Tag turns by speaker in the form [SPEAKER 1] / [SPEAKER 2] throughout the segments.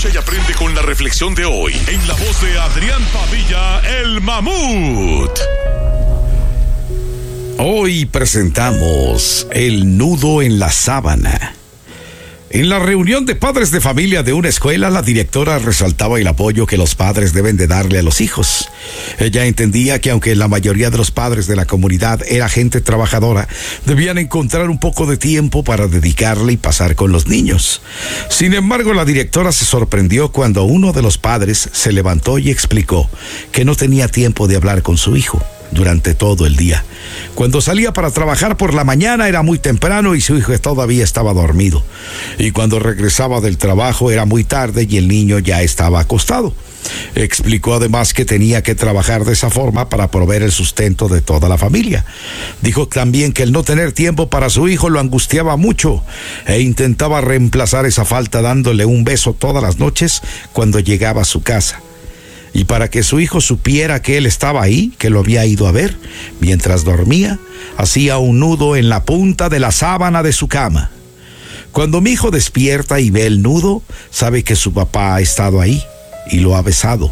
[SPEAKER 1] Escucha y aprende con la reflexión de hoy en la voz de Adrián Padilla, el Mamut.
[SPEAKER 2] Hoy presentamos El nudo en la sábana. En la reunión de padres de familia de una escuela, la directora resaltaba el apoyo que los padres deben de darle a los hijos. Ella entendía que aunque la mayoría de los padres de la comunidad era gente trabajadora, debían encontrar un poco de tiempo para dedicarle y pasar con los niños. Sin embargo, la directora se sorprendió cuando uno de los padres se levantó y explicó que no tenía tiempo de hablar con su hijo durante todo el día. Cuando salía para trabajar por la mañana era muy temprano y su hijo todavía estaba dormido. Y cuando regresaba del trabajo era muy tarde y el niño ya estaba acostado. Explicó además que tenía que trabajar de esa forma para proveer el sustento de toda la familia. Dijo también que el no tener tiempo para su hijo lo angustiaba mucho e intentaba reemplazar esa falta dándole un beso todas las noches cuando llegaba a su casa. Y para que su hijo supiera que él estaba ahí, que lo había ido a ver, mientras dormía, hacía un nudo en la punta de la sábana de su cama. Cuando mi hijo despierta y ve el nudo, sabe que su papá ha estado ahí y lo ha besado.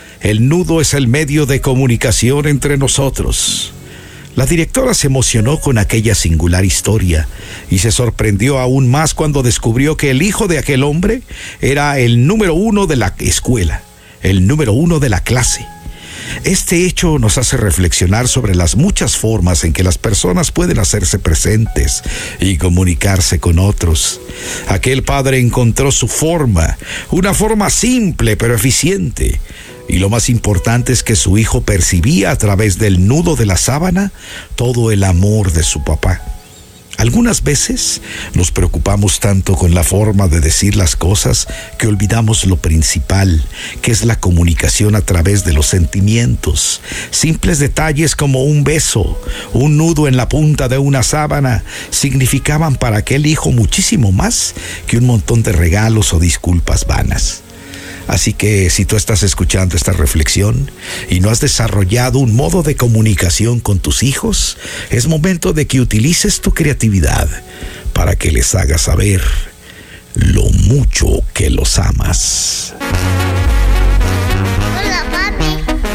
[SPEAKER 2] El nudo es el medio de comunicación entre nosotros. La directora se emocionó con aquella singular historia y se sorprendió aún más cuando descubrió que el hijo de aquel hombre era el número 1 de la escuela. El número 1 de la clase. Este hecho nos hace reflexionar sobre las muchas formas en que las personas pueden hacerse presentes y comunicarse con otros. Aquel padre encontró su forma, una forma simple pero eficiente. Y lo más importante es que su hijo percibía a través del nudo de la sábana todo el amor de su papá. Algunas veces nos preocupamos tanto con la forma de decir las cosas que olvidamos lo principal, que es la comunicación a través de los sentimientos. Simples detalles como un beso, un nudo en la punta de una sábana, significaban para aquel hijo muchísimo más que un montón de regalos o disculpas vanas. Así que si tú estás escuchando esta reflexión y no has desarrollado un modo de comunicación con tus hijos, es momento de que utilices tu creatividad para que les hagas saber lo mucho que los amas.